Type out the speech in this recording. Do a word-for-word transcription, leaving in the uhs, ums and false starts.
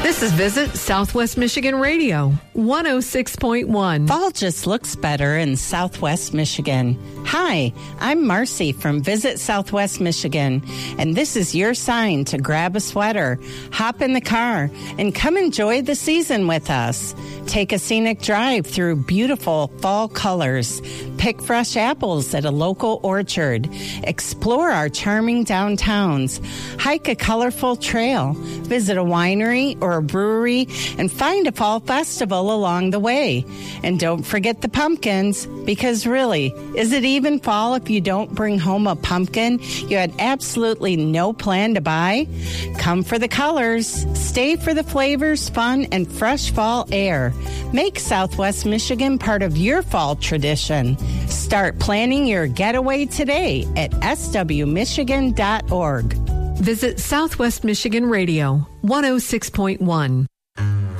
This is Visit Southwest Michigan Radio, one oh six point one. Fall just looks better in Southwest Michigan. Hi, I'm Marcy from Visit Southwest Michigan, and this is your sign to grab a sweater, hop in the car, and come enjoy the season with us. Take a scenic drive through beautiful fall colors. Pick fresh apples at a local orchard. Explore our charming downtowns. Hike a colorful trail. Visit a winery or a brewery and find a fall festival along the way. And don't forget the pumpkins, because really, is it even fall if you don't bring home a pumpkin you had absolutely no plan to buy? Come for the colors. Stay for the flavors, fun, and fresh fall air. Make Southwest Michigan part of your fall tradition. Start planning your getaway today at s w michigan dot org. Visit Southwest Michigan Radio, one oh six point one.